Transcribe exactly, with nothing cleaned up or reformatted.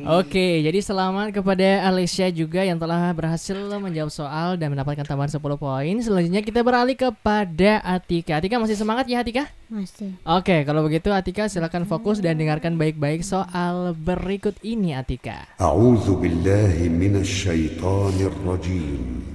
Oke, jadi selamat kepada Alicia juga yang telah berhasil menjawab soal dan mendapatkan tambahan sepuluh poin. Selanjutnya kita beralih kepada Atika. Atika masih semangat ya Atika? Masih. Oke, kalau begitu Atika silakan fokus dan dengarkan baik-baik soal berikut ini Atika. A'udzu billahi minasy syaithanir rajim.